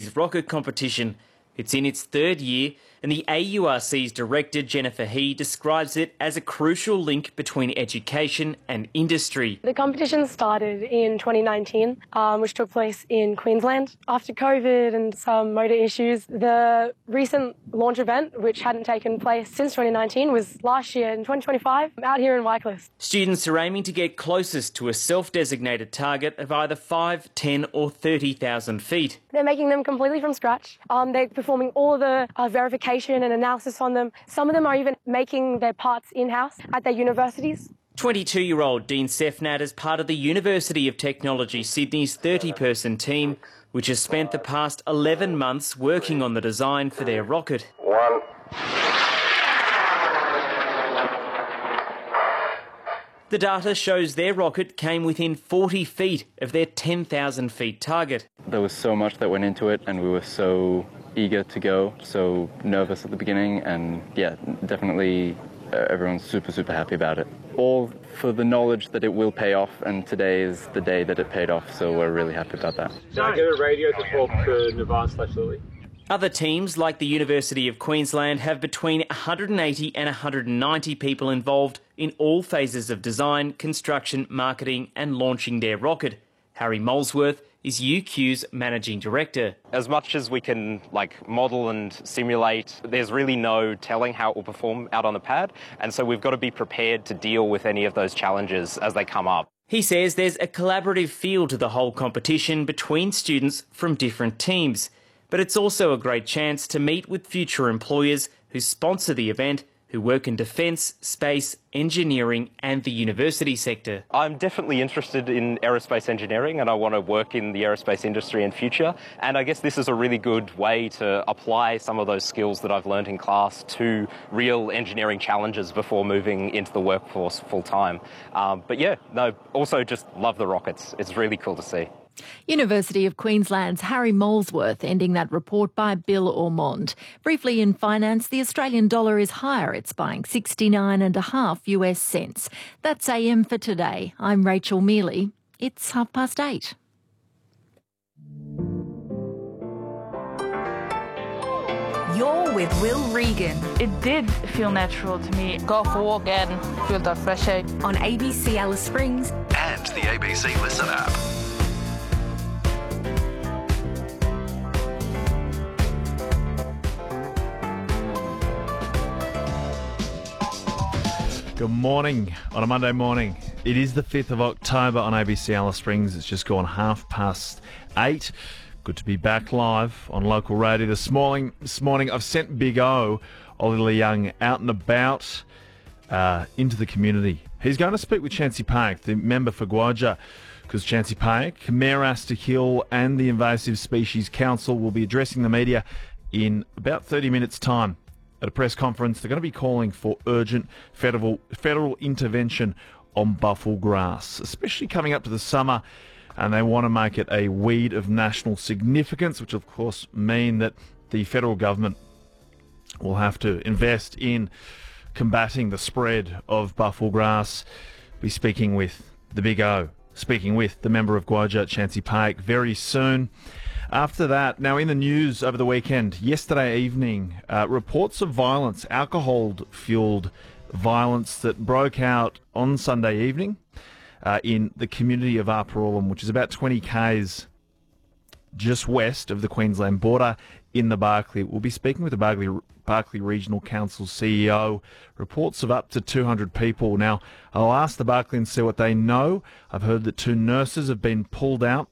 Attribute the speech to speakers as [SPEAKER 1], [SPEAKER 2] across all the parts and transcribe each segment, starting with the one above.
[SPEAKER 1] University's rocket competition. It's in its third year, and the AURC's director, Jennifer He, describes it as a crucial link between education and industry.
[SPEAKER 2] The competition started in 2019, which took place in Queensland. After COVID and some motor issues, the recent launch event, which hadn't taken place since 2019, was last year in 2025, out here in Wycliffe.
[SPEAKER 1] Students are aiming to get closest to a self-designated target of either 5, 10 or 30,000 feet.
[SPEAKER 2] They're making them completely from scratch. They're performing all the verification and analysis on them. Some of them are even making their parts in-house at their universities.
[SPEAKER 1] 22-year-old Dean Sefnat is part of the University of Technology Sydney's 30-person team, which has spent the past 11 months working on the design for their rocket.
[SPEAKER 3] One.
[SPEAKER 1] The data shows their rocket came within 40 feet of their 10,000 feet target.
[SPEAKER 4] There was so much that went into it, and we were so eager to go, so nervous at the beginning, and yeah, definitely everyone's super happy about it. All for the knowledge that it will pay off, and today is the day that it paid off, so we're really happy about that.
[SPEAKER 5] Did I get a radio to talk to Navan/Lily?
[SPEAKER 1] Other teams, like the University of Queensland, have between 180 and 190 people involved in all phases of design, construction, marketing and launching their rocket. Harry Molesworth is UQ's managing director.
[SPEAKER 6] As much as we can model and simulate, there's really no telling how it will perform out on the pad, and so we've got to be prepared to deal with any of those challenges as they come up.
[SPEAKER 1] He says there's a collaborative feel to the whole competition between students from different teams, but it's also a great chance to meet with future employers who sponsor the event, who work in defence, space, engineering and the university sector.
[SPEAKER 6] I'm definitely interested in aerospace engineering and I want to work in the aerospace industry in future, and I guess this is a really good way to apply some of those skills that I've learned in class to real engineering challenges before moving into the workforce full time. Also just love the rockets. It's really cool to see.
[SPEAKER 7] University of Queensland's Harry Molesworth ending that report by Bill Ormond. Briefly in finance, the Australian dollar is higher. It's buying 69.5 US cents. That's AM for today. I'm Rachel Mealy. It's 8:30.
[SPEAKER 8] You're with Will Regan.
[SPEAKER 9] It did feel natural to me. Go for a walk and feel that fresh air.
[SPEAKER 8] On ABC Alice Springs
[SPEAKER 10] and the ABC Listen app.
[SPEAKER 11] Good morning on a Monday morning. It is the 5th of October on ABC Alice Springs. It's just gone 8:30. Good to be back live on local radio this morning. I've sent Big O, Ollie Young, out and about into the community. He's going to speak with Chancy Paik, the member for Guadja, because Chancy Paik, Mayor Asta Hill and the Invasive Species Council will be addressing the media in about 30 minutes' time. At a press conference, they're going to be calling for urgent federal intervention on buffel grass, especially coming up to the summer, and they want to make it a weed of national significance, which of course mean that the federal government will have to invest in combating the spread of buffel grass. Be speaking with the Big O, speaking with the member of Guadja, Chancy Paik, very soon. After that, now in the news over the weekend, yesterday evening, reports of violence, alcohol-fueled violence that broke out on Sunday evening in the community of Aparulim, which is about 20 k's just west of the Queensland border in the Barkly. We'll be speaking with the Barkly Regional Council CEO. Reports of up to 200 people. Now, I'll ask the Barkly and see what they know. I've heard that 2 nurses have been pulled out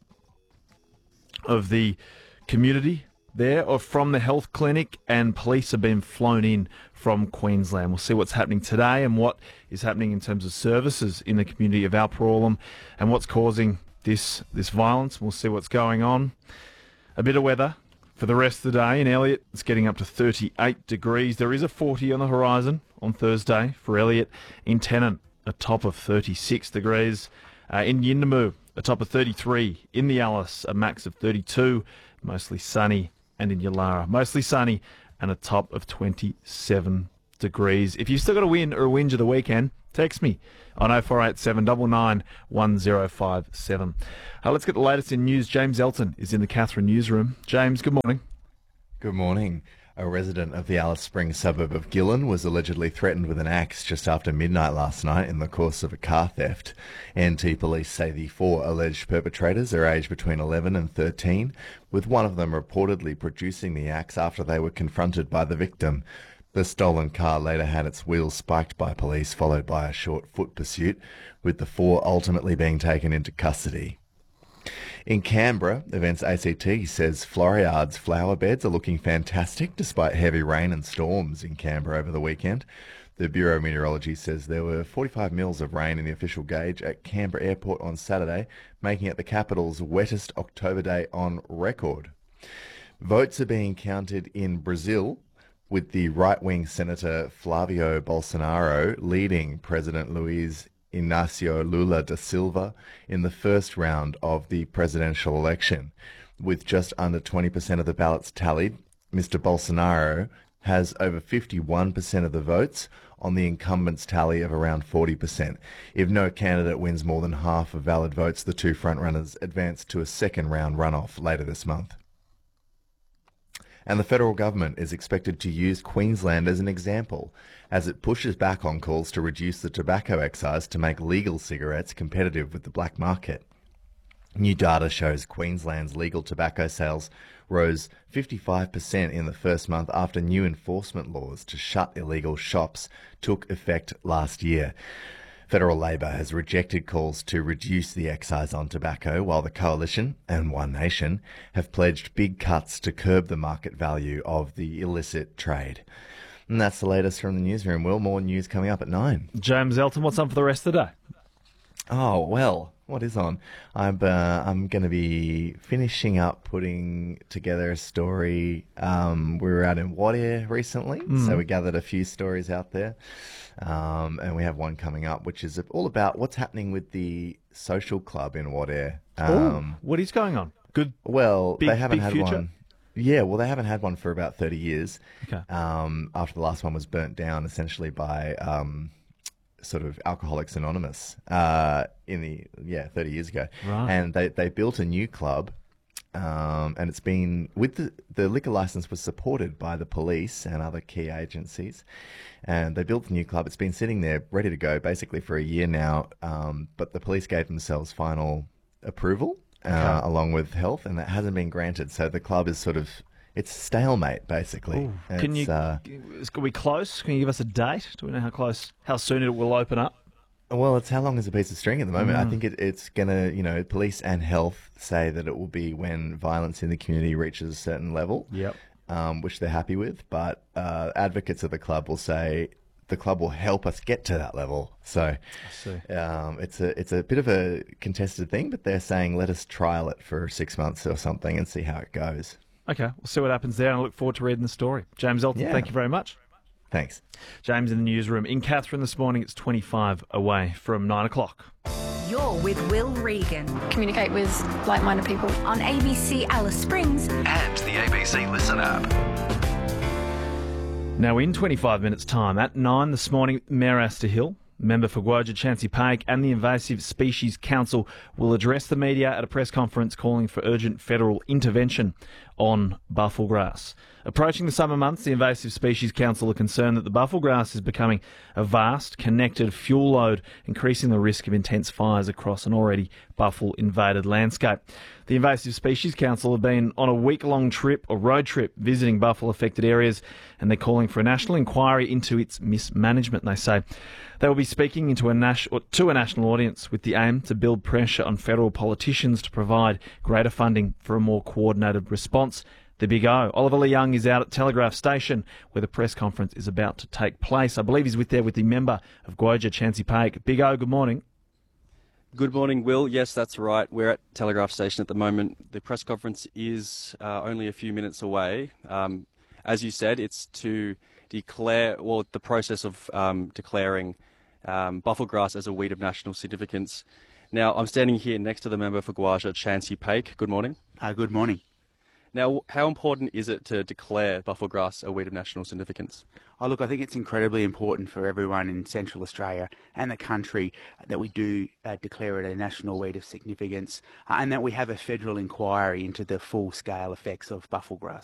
[SPEAKER 11] of the community there, or from the health clinic, and police have been flown in from Queensland. We'll see what's happening today and what is happening in terms of services in the community of Aparulim and what's causing this violence. We'll see what's going on. A bit of weather for the rest of the day in Elliot. It's getting up to 38 degrees. There is a 40 on the horizon on Thursday for Elliot. In Tennant, a top of 36 degrees. In Yuendamu, a top of 33. In the Alice, a max of 32. Mostly sunny. And in Yulara, mostly sunny and a top of 27 degrees. If you've still got a win or a whinge of the weekend, text me on 0487 99 1057. Let's get the latest in news. James Elton is in the Katherine newsroom. James, good morning.
[SPEAKER 3] Good morning. A resident of the Alice Springs suburb of Gillen was allegedly threatened with an axe just after midnight last night in the course of a car theft. NT police say the 4 alleged perpetrators are aged between 11 and 13, with one of them reportedly producing the axe after they were confronted by the victim. The stolen car later had its wheels spiked by police, followed by a short foot pursuit, with the 4 ultimately being taken into custody. In Canberra, Events ACT says Floriada's flower beds are looking fantastic despite heavy rain and storms in Canberra over the weekend. The Bureau of Meteorology says there were 45 mils of rain in the official gauge at Canberra Airport on Saturday, making it the capital's wettest October day on record. Votes are being counted in Brazil, with the right-wing Senator Flavio Bolsonaro leading President Luiz Inácio Lula da Silva in the first round of the presidential election. With just under 20% of the ballots tallied, Mr. Bolsonaro has over 51% of the votes on the incumbent's tally of around 40%. If no candidate wins more than half of valid votes, the two frontrunners advance to a second round runoff later this month. And the federal government is expected to use Queensland as an example as it pushes back on calls to reduce the tobacco excise to make legal cigarettes competitive with the black market. New data shows Queensland's legal tobacco sales rose 55% in the first month after new enforcement laws to shut illegal shops took effect last year. Federal Labor has rejected calls to reduce the excise on tobacco, while the Coalition and One Nation have pledged big cuts to curb the market value of the illicit trade. And that's the latest from the newsroom. Will, more news coming up at 9.
[SPEAKER 11] James Elton, what's on for the rest of the day?
[SPEAKER 3] Oh, well, what is on? I'm going to be finishing up putting together a story. We were out in Wadeye recently, so we gathered a few stories out there. And we have one coming up, which is all about what's happening with the social club in Wadeye.
[SPEAKER 11] What is going on? Good.
[SPEAKER 3] Well, they haven't had
[SPEAKER 11] future?
[SPEAKER 3] one. Yeah, well, they haven't had one for about 30 years.
[SPEAKER 11] Okay.
[SPEAKER 3] After the last one was burnt down, essentially by sort of Alcoholics Anonymous 30 years ago.
[SPEAKER 11] Right.
[SPEAKER 3] And they built a new club. And it's been, with the liquor license was supported by the police and other key agencies, and they built the new club. It's been sitting there ready to go basically for a year now, but the police gave themselves final approval along with health, and that hasn't been granted. So the club is sort of, it's stalemate basically.
[SPEAKER 11] Can we close? Can you give us a date? Do we know how soon it will open up?
[SPEAKER 3] Well, it's how long is a piece of string at the moment. I think it's going to, police and health say that it will be when violence in the community reaches a certain level, which they're happy with. But advocates of the club will say the club will help us get to that level. So it's a bit of a contested thing, but they're saying let us trial it for 6 months or something and see how it goes.
[SPEAKER 11] Okay, we'll see what happens there, and I look forward to reading the story. James Elton, thank you very much.
[SPEAKER 3] Thanks.
[SPEAKER 11] James in the newsroom. In Katherine this morning, it's 25 away from 9 o'clock.
[SPEAKER 8] You're with Will Regan.
[SPEAKER 2] Communicate with like-minded people.
[SPEAKER 8] On ABC Alice Springs.
[SPEAKER 10] And the ABC Listen app.
[SPEAKER 11] Now, in 25 minutes' time, at 9 this morning, Mayor Asta Hill, member for Guoja Chancy Paik, and the Invasive Species Council will address the media at a press conference calling for urgent federal intervention on buffel grass. Approaching the summer months, the Invasive Species Council are concerned that the buffel grass is becoming a vast, connected fuel load, increasing the risk of intense fires across an already buffel-invaded landscape. The Invasive Species Council have been on a week-long road trip, visiting buffel-affected areas, and they're calling for a national inquiry into its mismanagement, they say. They will be speaking to a national audience with the aim to build pressure on federal politicians to provide greater funding for a more coordinated response. The Big O. Oliver Leung is out at Telegraph Station where the press conference is about to take place. I believe he's there with the member of Guoja Chancy Paik. Big O, good morning.
[SPEAKER 12] Good morning, Will. Yes, that's right. We're at Telegraph Station at the moment. The press conference is only a few minutes away. As you said, it's to declare, the process of declaring buffel grass as a weed of national significance. Now, I'm standing here next to the member for Guoja Chancy Paik. Good morning.
[SPEAKER 13] Good morning.
[SPEAKER 12] Now, how important is it to declare buffel grass a weed of national significance?
[SPEAKER 13] Oh, look, I think it's incredibly important for everyone in Central Australia and the country that we do declare it a national weed of significance and that we have a federal inquiry into the full-scale effects of buffel grass.